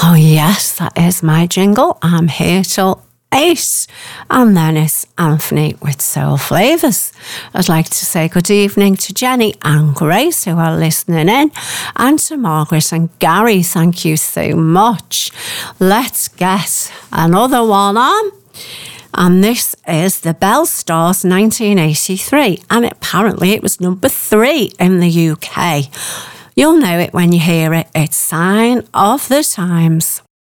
Oh yes, that is my jingle. I'm here till 8. And then it's Anthony with Soul Flavours. I'd like to say good evening to Jenny and Grace who are listening in, and to Margaret and Gary. Thank you so much. Let's get another one on. And this is the Bell Stars 1983, and apparently it was number 3 in the UK. You'll know it when you hear it. It's Sign of the Times.